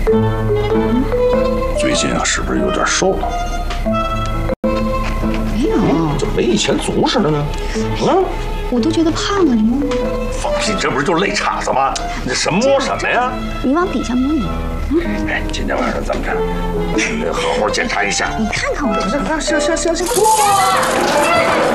最近啊，是不是有点瘦了？ 没有， 怎么没以前足实了呢？ 我都觉得胖了，你摸摸。 放屁，这不是就是肋叉子吗？你这什么摸什么呀？ 你往底下摸一摸。 哎，今天晚上咱们这好好检查一下。 你看看我这。 行。